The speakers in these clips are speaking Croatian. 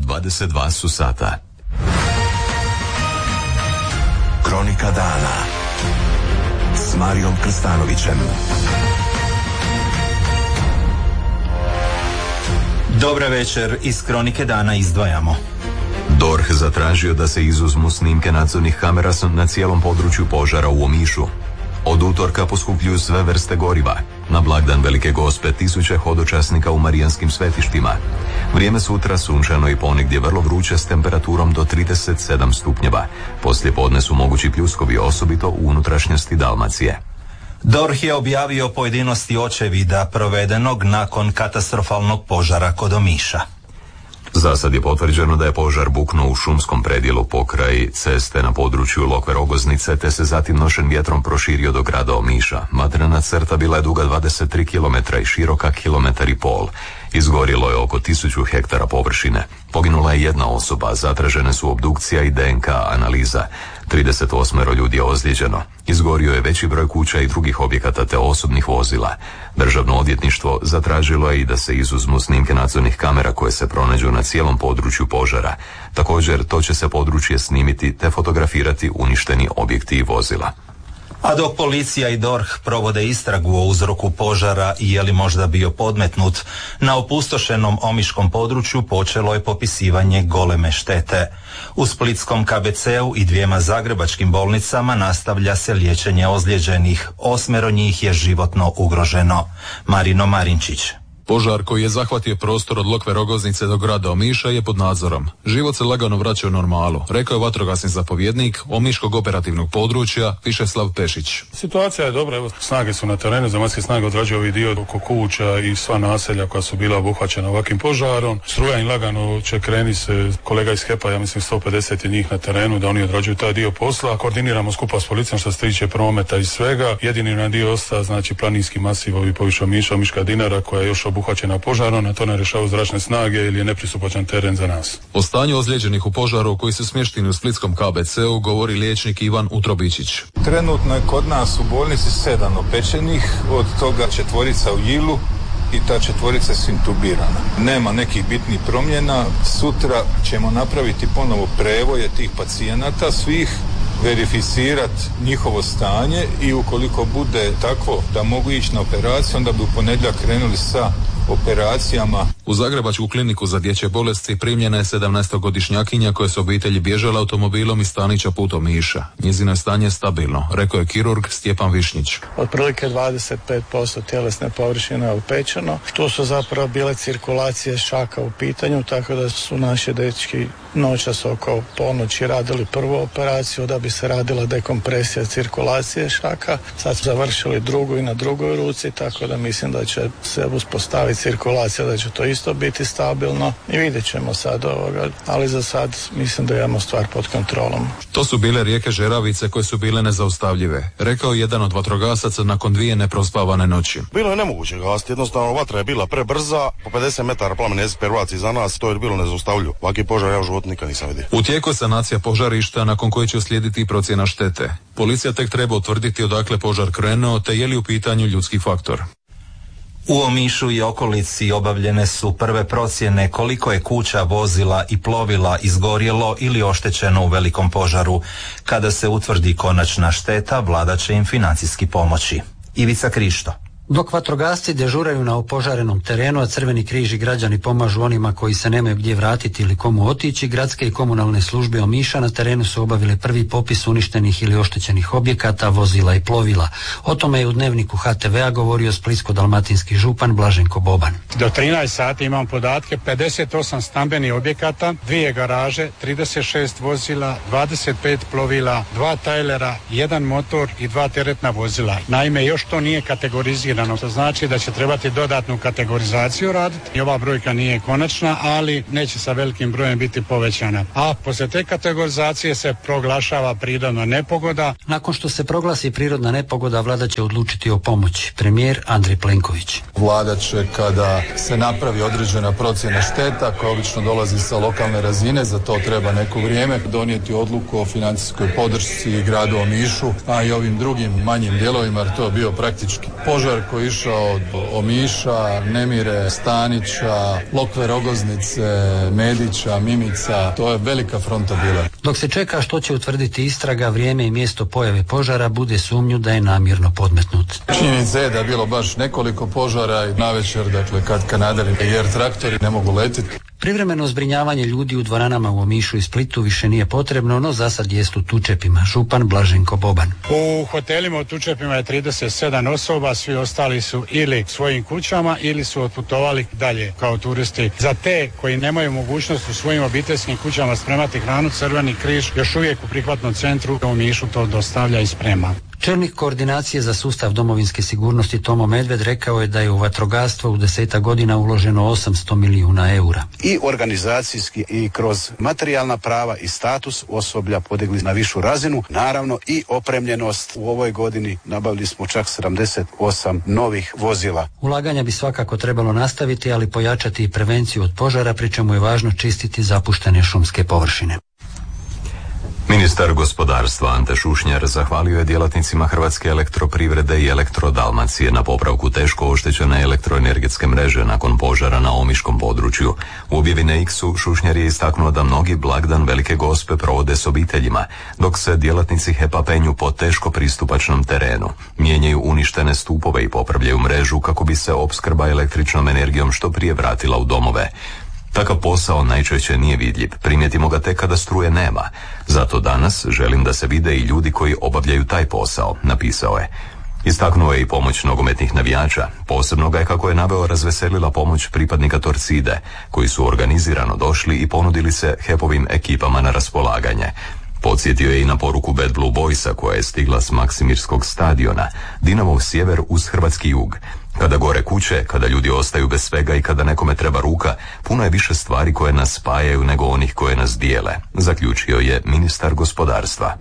22 su sata. Kronika dana s Marijom Krstanovićem. Dobra večer, iz Kronike dana izdvajamo. DORH zatražio da se izuzmu snimke nadzornih kamera na cijelom području požara u Omišu. Od utorka poskupljuju sve vrste goriva. Na blagdan Velike Gospe tisuće hodočasnika u marijanskim svetištima. Vrijeme sutra sunčano i ponegdje vrlo vruće s temperaturom do 37 stupnjeva. Poslije podne su mogući pljuskovi, osobito u unutrašnjosti Dalmacije. DORH je objavio pojedinosti očevida provedenog nakon katastrofalnog požara kod Omiša. Za sad je potvrđeno da je požar buknuo u šumskom predjelu pokraj ceste na području Lokve Rogoznice, te se zatim nošen vjetrom proširio do grada Omiša. Vatrena crta bila je duga 23 km i široka 1,5 km. Izgorilo je oko 1000 hektara površine. Poginula je jedna osoba, zatražene su obdukcija i DNK analiza. 38 ljudi je ozlijeđeno. Izgorio je veći broj kuća i drugih objekata te osobnih vozila. Državno odvjetništvo zatražilo je i da se izuzmu snimke nadzornih kamera koje se pronađu na cijelom području požara. Također, to će se područje snimiti te fotografirati uništeni objekti i vozila. A dok policija i DORH provode istragu o uzroku požara i je li možda bio podmetnut, na opustošenom omiškom području počelo je popisivanje goleme štete. U splitskom KBC-u i 2 zagrebačkim bolnicama nastavlja se liječenje ozlijeđenih. 8 njih je životno ugroženo. Marino Marinčić. Požar koji je zahvatio prostor od Lokve Rogoznice do grada Omiša je pod nadzorom. Život se lagano vraća u normalu, rekao je vatrogasni zapovjednik Omiškog operativnog područja Višeslav Pešić. Situacija je dobra, evo, snage su na terenu, zemaljske snage odrađuju ovaj dio oko kuća i sva naselja koja su bila obuhvaćena ovakvim požarom. Struja im lagano će krenuti se, kolega iz HEP-a, ja mislim 150 je njih na terenu, da oni odrađuju taj dio posla. Koordiniramo skupa s policijom što se tiče prometa i svega. Jedini na dio ostaje, znači, planinski masiv ovi poviše Omiša, Omiška Dinara, koja je još obuhvaćena požarom, na to ne rješavaju zračne snage ili je nepristupačan teren za nas. O stanju ozlijeđenih u požaru koji su smješteni u splitskom KBC-u govori liječnik Ivan Utrobičić. Trenutno je kod nas u bolnici 7 opečenih, od toga 4 u Jilu i ta 4 su intubirana. Nema nekih bitnih promjena. Sutra ćemo napraviti ponovo prevoje tih pacijenata svih, verificirati njihovo stanje i ukoliko bude takvo da mogu ići na operaciju, onda bi u ponedjeljak krenuli sa operacijama. U Zagrebačku kliniku za dječje bolesti primljena je 17-godišnjakinja koja se obitelji bježala automobilom iz Stanića put Omiša. Njezino je stanje stabilno, rekao je kirurg Stjepan Višnjić. Otprilike 25% tjelesne površine je opečeno. To su zapravo bile cirkulacije šaka u pitanju, tako da su naši dečki noćas oko ponoći radili prvu operaciju da bi se radila dekompresija cirkulacije šaka. Sad su završili drugu i na drugoj ruci, tako da mislim da će se uspostaviti cirkulacija, da će to isto biti stabilno i vidjet ćemo sad ali za sad mislim da imamo stvar pod kontrolom. To su bile rijeke Žeravice koje su bile nezaustavljive, rekao jedan od vatrogasaca nakon 2 neprospavane noći. Bilo je nemoguće gasiti, jednostavno vatra je bila prebrza, po 50 metara plamene pervaci za nas, to je bilo nezaustavljivo. Ovaki požar ja u životu nikad nisam vidio. U tijeku je sanacija požarišta nakon koje će uslijediti procjena štete. Policija tek treba utvrditi odakle požar krenuo te je li u pitanju ljudski faktor. U Omišu i okolici obavljene su prve procjene koliko je kuća, vozila i plovila izgorjelo ili oštećeno u velikom požaru. Kada se utvrdi konačna šteta, vlada će im financijski pomoći. Ivica Krišto. Dok vatrogasci dežuraju na opožarenom terenu, a Crveni križ i građani pomažu onima koji se nemaju gdje vratiti ili komu otići, gradske i komunalne službe Omiša na terenu su obavile prvi popis uništenih ili oštećenih objekata, vozila i plovila. O tome je u dnevniku HTV-a govorio splitsko-dalmatinski župan Blaženko Boban. Do 13 sati imam podatke, 58 stambenih objekata, 2 garaže, 36 vozila, 25 plovila, 2 tajlera, 1 motor i 2 teretna vozila. Naime, još to nije kategorizirano. To znači da će trebati dodatnu kategorizaciju raditi. I ova brojka nije konačna, ali neće sa velikim brojem biti povećana. A poslije te kategorizacije se proglašava prirodna nepogoda. Nakon što se proglasi prirodna nepogoda, vlada će odlučiti o pomoći. Premijer Andrej Plenković. Vlada će, kada se napravi određena procjena šteta, koja obično dolazi sa lokalne razine, za to treba neko vrijeme, donijeti odluku o financijskoj podršci gradu Omišu, a i ovim drugim manjim dijelovima, jer to je bio praktički požar koji je išao od Omiša, Nemire, Stanića, Lokve Rogoznice, Medića, Mimica, to je velika fronta bila. Dok se čeka što će utvrditi istraga, vrijeme i mjesto pojave požara bude sumnju da je namjerno podmetnut. Činjenica je da je bilo baš nekoliko požara i navečer, dakle, kad kanaderi jer traktori ne mogu letiti. Privremeno zbrinjavanje ljudi u dvoranama u Omišu i Splitu više nije potrebno, no zasad jest u Tučepima. Župan Blaženko Boban. U hotelima u Tučepima je 37 osoba, svi ostali su ili svojim kućama ili su otputovali dalje kao turisti. Za te koji nemaju mogućnost u svojim obiteljskim kućama spremati hranu, Crveni križ još uvijek u prihvatnom centru u Omišu to dostavlja i sprema. Čelnik koordinacije za sustav domovinske sigurnosti Tomo Medved rekao je da je u vatrogastvo u 10 godina uloženo 800 milijuna eura. I organizacijski i kroz materijalna prava i status osoblja podigli na višu razinu. Naravno i opremljenost u ovoj godini nabavili smo čak 78 novih vozila. Ulaganja bi svakako trebalo nastaviti, ali pojačati i prevenciju od požara, pri čemu je važno čistiti zapuštene šumske površine. Ministar gospodarstva Ante Šušnjar zahvalio je djelatnicima Hrvatske elektroprivrede i Elektrodalmacije na popravku teško oštećene elektroenergetske mreže nakon požara na omiškom području. U objavi na X-u Šušnjar je istaknuo da mnogi blagdan Velike Gospe provode s obiteljima, dok se djelatnici HEP-a penju po teško pristupačnom terenu. Mijenjaju uništene stupove i popravljaju mrežu kako bi se opskrba električnom energijom što prije vratila u domove. Takav posao najčešće nije vidljiv, primijetimo ga tek kada struje nema. Zato danas želim da se vide i ljudi koji obavljaju taj posao, napisao je. Istaknuo je i pomoć nogometnih navijača. Posebno ga je, kako je naveo, razveselila pomoć pripadnika Torcide, koji su organizirano došli i ponudili se HEP-ovim ekipama na raspolaganje. Podsjetio je i na poruku Bad Blue Boysa koja je stigla s Maksimirskog stadiona, Dinamov sjever uz hrvatski jug. Kada gore kuće, kada ljudi ostaju bez svega i kada nekome treba ruka, puno je više stvari koje nas spajaju nego onih koje nas dijele, zaključio je ministar gospodarstva.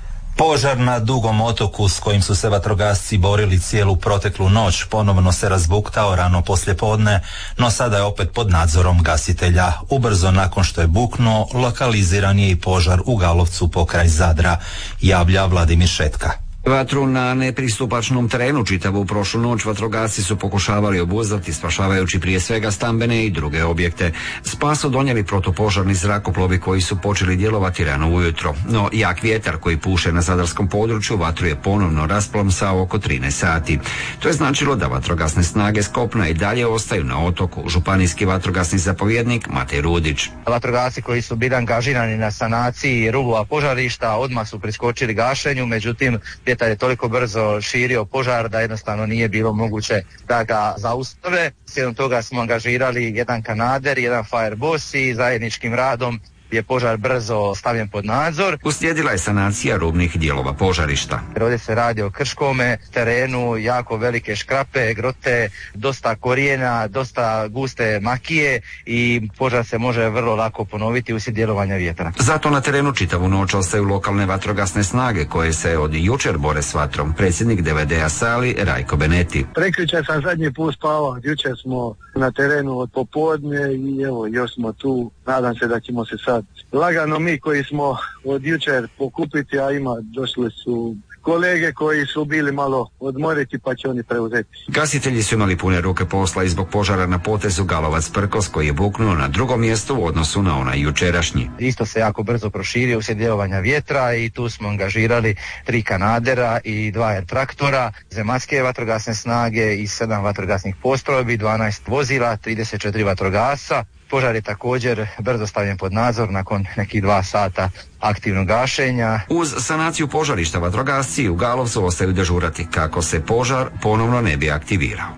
Požar na Dugom otoku s kojim su se vatrogasci borili cijelu proteklu noć ponovno se razbuktao rano poslijepodne, no sada je opet pod nadzorom gasitelja. Ubrzo nakon što je buknuo, lokaliziran je i požar u Galovcu pokraj Zadra, javlja Vladimir Šetka. Vatru na nepristupačnom terenu čitavu prošlu noć vatrogasci su pokušavali obuzdati, spašavajući prije svega stambene i druge objekte. Spas su donijeli protupožarni zrakoplovi koji su počeli djelovati rano ujutro, no jak vjetar koji puše na zadarskom području vatru je ponovno rasplomsao oko 13 sati. To je značilo da vatrogasne snage s kopna i dalje ostaju na otoku. Županijski vatrogasni zapovjednik Matej Rudić. Vatrogasci koji su bili angažirani na sanaciji rubova požarišta odmah su priskočili gašenju, međutim vjetar je toliko brzo širio požar da jednostavno nije bilo moguće da ga zaustave. Slijedom toga smo angažirali jedan kanader, jedan fireboss i zajedničkim radom je požar brzo stavljen pod nadzor. Uslijedila je sanacija rubnih dijelova požarišta. Ovdje se radi o krškome terenu, jako velike škrape, grote, dosta korijena, dosta guste makije i požar se može vrlo lako ponoviti uslijed djelovanja vjetra. Zato na terenu čitavu noć ostaju lokalne vatrogasne snage koje se od jučer bore s vatrom. Predsjednik DVD-a Sali Rajko Beneti. Prekjučer sam zadnji put spavao, jučer smo na terenu od popodne i evo još smo tu. Nadam se da ćemo se sad lagano mi koji smo od jučer pokupiti, a došli su kolege koji su bili malo odmoriti pa će oni preuzeti. Gasitelji su imali pune ruke posla i zbog požara na potezu Galovac-Prkos koji je buknuo na drugom mjestu u odnosu na onaj jučerašnji. Isto se jako brzo proširio uslijed djelovanja vjetra i tu smo angažirali 3 kanadera i 2 traktora, zemaljske vatrogasne snage i 7 vatrogasnih postrojbi, 12 vozila, 34 vatrogasca. Požar je također brzo stavljen pod nadzor nakon nekih 2 sata aktivnog gašenja. Uz sanaciju požarišta vatrogasci u Galovcu ostaju dežurati kako se požar ponovno ne bi aktivirao.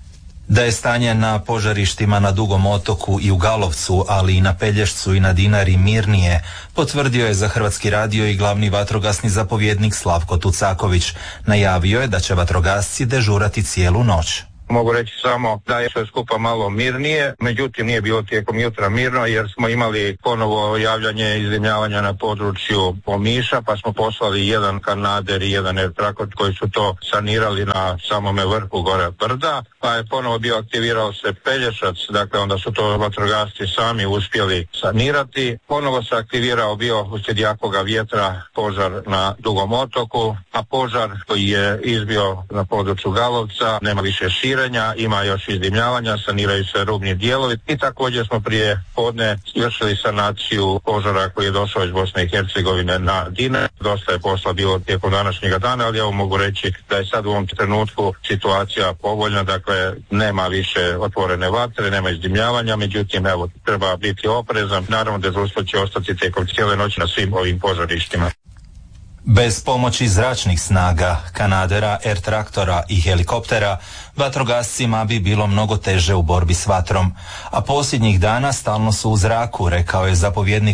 Da je stanje na požarištima na Dugom otoku i u Galovcu, ali i na Pelješcu i na Dinari mirnije, potvrdio je za Hrvatski radio i glavni vatrogasni zapovjednik Slavko Tucaković. Najavio je da će vatrogasci dežurati cijelu noć. Mogu reći samo da je sve skupa malo mirnije, međutim nije bilo tijekom jutra mirno jer smo imali ponovo javljanje izdimljavanja na području Omiša, pa smo poslali jedan kanader i jedan airtraktor koji su to sanirali na samome vrhu gore brda, pa je ponovo bio aktivirao se Pelješac, dakle onda su to vatrogasci sami uspjeli sanirati. Ponovo se aktivirao bio uslijed jakoga vjetra požar na Dugom otoku, a požar koji je izbio na području Galovca nema više širenja, ima još izdimljavanja, saniraju se rubni dijelovi i također smo prije podne izvršili sanaciju požara koji je došao iz Bosne i Hercegovine na Dinari. Dosta je posla bilo tijekom današnjega dana, ali ja mogu reći da je sad u ovom trenutku situacija povoljna, dakle nema više otvorene vatre, nema izdimljavanja, međutim evo treba biti oprezan, naravno dežurstvo će ostati tijekom cijele noći na svim ovim požarištima. Bez pomoći zračnih snaga, kanadera, airtraktora i helikoptera, vatrogascima bi bilo mnogo teže u borbi s vatrom, a posljednjih dana stalno su u zraku, rekao je zapovjednik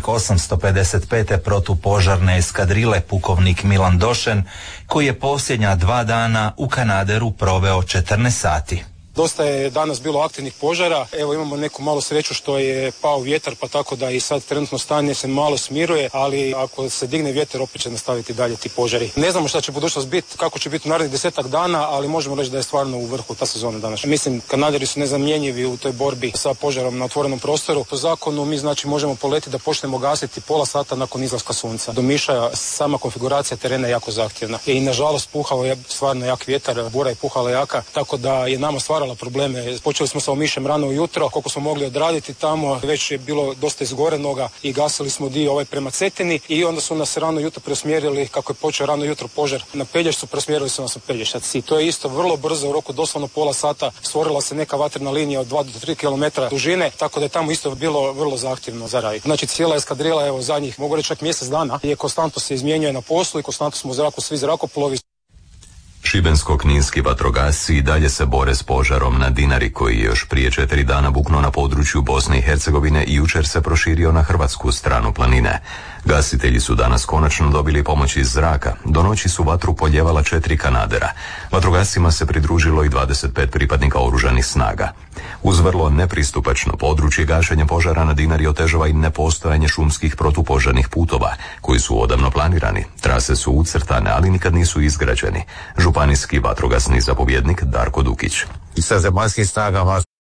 855. protupožarne eskadrile pukovnik Milan Došen, koji je posljednja 2 dana u Kanaderu proveo 14 sati. Dosta je danas bilo aktivnih požara, evo imamo neku malu sreću što je pao vjetar, pa tako da i sad trenutno stanje se malo smiruje, ali ako se digne vjetar opet će nastaviti dalje ti požari. Ne znamo šta će budućnost biti, kako će biti u narednih 10 dana, ali možemo reći da je stvarno u vrhu ta sezona danas. Mislim, Kanaderi su nezamjenjivi u toj borbi sa požarom na otvorenom prostoru. Po zakonu mi znači možemo poletiti da počnemo gasiti pola sata nakon izlaska sunca. Do Miša sama konfiguracija terena je jako zahtjevna i nažalost puhao je stvarno jak vjetar, bura je puhala jaka, tako da je nama stvarala probleme. Počeli smo sa Omišem rano ujutro, koliko smo mogli odraditi tamo, već je bilo dosta izgorenoga i gasili smo dio prema Cetini i onda su nas rano jutro preusmjerili, kako je počeo rano jutro požar na Pelješcu, preusmjerili su nas na Pelješac i to je isto vrlo brzo, u roku doslovno pola sata stvorila se neka vatrena linija od 2 do 3 km dužine, tako da je tamo isto bilo vrlo zahtjevno za raditi. Znači cijela eskadrila, evo zadnjih, mogu reći čak mjesec dana, je konstantno se izmjenjuje na poslu i konstantno smo u zraku svi zrakoplovi. Šibensko-kninski vatrogasci i dalje se bore s požarom na Dinari koji je još prije 4 dana buknuo na području Bosne i Hercegovine i jučer se proširio na hrvatsku stranu planine. Gasitelji su danas konačno dobili pomoć iz zraka. Do noći su vatru poljevala 4 kanadera. Vatrogascima se pridružilo i 25 pripadnika oružanih snaga. Uz vrlo nepristupačno područje gašenja požara na Dinari otežava i nepostojanje šumskih protupožarnih putova koji su odavno planirani. Trase su ucrtane, ali nikad nisu izgrađeni. Županijski vatrogasni zapovjednik Darko Dukić. Sa zemaljskim snagama